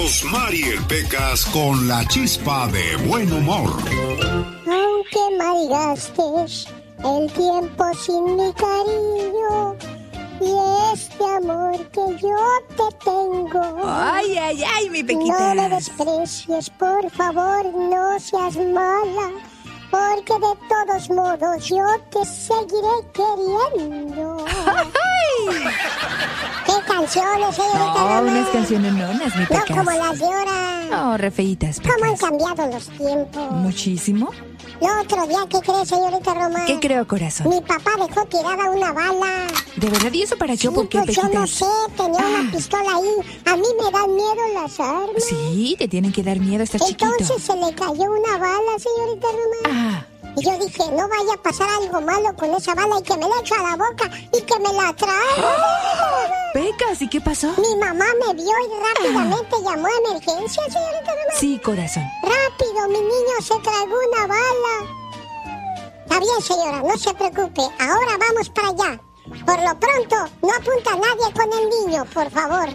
Rosmar y el Pecas con la chispa de buen humor. Aunque malgastes el tiempo sin mi cariño y este amor que yo te tengo. Ay, ay, ay, mi Pequita. No me desprecies, por favor, no seas mala. Porque de todos modos yo te seguiré queriendo. ¡Ay! ¿Qué canciones, señorita Roma? Unas canciones nonas, mi Pecas. No como las de ahora. No, re feitas, ¿Cómo han Pecas. cambiado los tiempos? Muchísimo. El otro día, ¿qué crees, señorita Roma? ¿Qué creo, corazón? Mi papá dejó tirada una bala. ¿De verdad? ¿Y eso para qué? Sí, ¿Por qué, pues yo Pequita? no sé, tenía una pistola ahí. A mí me dan miedo las armas. Sí, te tienen que dar miedo, estás chiquito. Entonces se le cayó una bala, señorita Roma. Ah, Y yo dije, no vaya a pasar algo malo con esa bala y que me la echo a la boca y que me la traiga. Pecas, ¿y qué pasó? Mi mamá me vio y rápidamente llamó a emergencia, señorita Roma. Sí, corazón. Rápido, mi niño se tragó una bala. Está bien, señora, no se preocupe. Ahora vamos para allá. Por lo pronto, no apunta a nadie con el niño, por favor.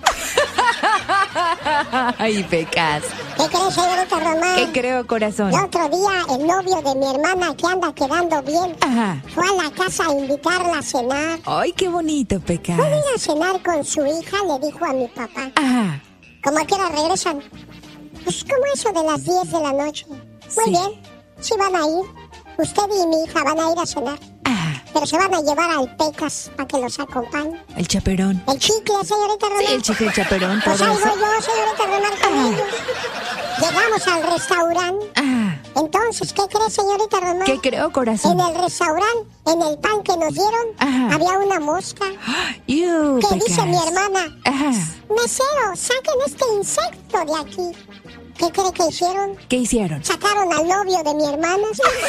Ay, Pecas. ¿Qué crees, señorita Román? ¿Qué creo, corazón? El otro día, el novio de mi hermana, que anda quedando bien, Ajá. fue a la casa a invitarla a cenar. Ay, qué bonito, Pecas. ¿Puedo ir a cenar con su hija? Le dijo a mi papá. Ajá. ¿Cómo a qué hora regresan? Pues como eso de las 10 de la noche. Muy Sí. bien, sí van a ir. Usted y mi hija van a ir a cenar. Ajá. Pero se van a llevar al Pecas para que los acompañe. El chaperón. El chicle, señorita Román. Sí, el chicle, el chaperón, todo Pues ahí eso. voy yo, señorita Román, con ellos. Llegamos al restaurante. Ajá. Entonces, ¿qué cree, señorita Román? ¿Qué creo, corazón? En el restaurante, en el pan que nos dieron, Ajá. había una mosca. Iu, ¿Qué Pecas. dice mi hermana? Ajá. Mesero, saquen este insecto de aquí. ¿Qué cree que hicieron? ¿Qué hicieron? Sacaron al novio de mi hermana.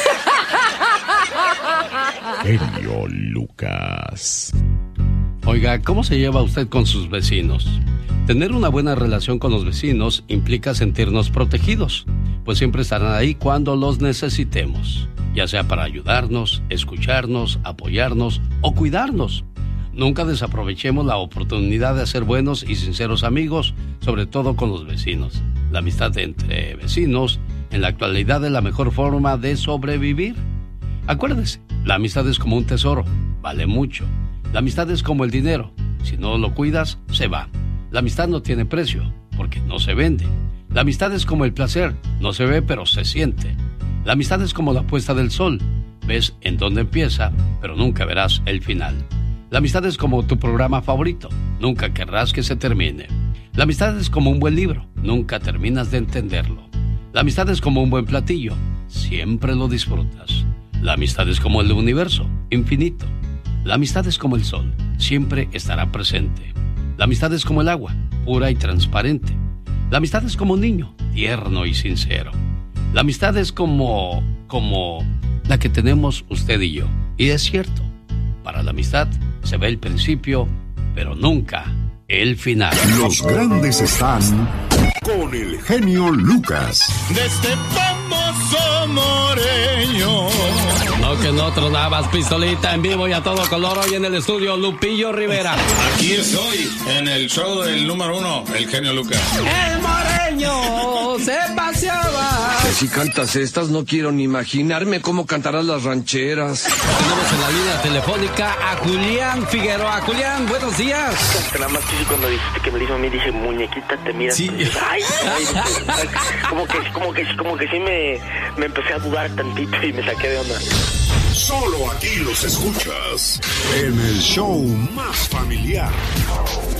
Genio Lucas. Oiga, ¿cómo se lleva usted con sus vecinos? Tener una buena relación con los vecinos implica sentirnos protegidos, pues siempre estarán ahí cuando los necesitemos, ya sea para ayudarnos, escucharnos, apoyarnos o cuidarnos. Nunca desaprovechemos la oportunidad de hacer buenos y sinceros amigos, sobre todo con los vecinos. La amistad entre vecinos en la actualidad es la mejor forma de sobrevivir. Acuérdese, la amistad es como un tesoro, vale mucho. La amistad es como el dinero, si no lo cuidas, se va. La amistad no tiene precio, porque no se vende. La amistad es como el placer, no se ve pero se siente. La amistad es como la puesta del sol, ves en dónde empieza, pero nunca verás el final. La amistad es como tu programa favorito, nunca querrás que se termine. La amistad es como un buen libro, nunca terminas de entenderlo. La amistad es como un buen platillo, siempre lo disfrutas. La amistad es como el universo, infinito. La amistad es como el sol, siempre estará presente. La amistad es como el agua, pura y transparente. La amistad es como un niño, tierno y sincero. La amistad es como la que tenemos usted y yo. Y es cierto, para la amistad se ve el principio, pero nunca el final. Los grandes están con el genio Lucas. De este famoso Moreño. No que no tronabas, pistolita en vivo y a todo color hoy en el estudio Lupillo Rivera. Aquí estoy, en el show del número 1, el genio Lucas. El moreño se paseaba. Que si cantas estas, no quiero ni imaginarme cómo cantarás las rancheras. Tenemos en la línea telefónica a Julián Figueroa. Julián, buenos días. Nada más que cuando dijiste que me lo hizo a mí, dije, muñequita, te miras. Sí. Ay, como que sí me empecé a dudar tantito y me saqué de onda. Solo aquí los escuchas en el show más familiar.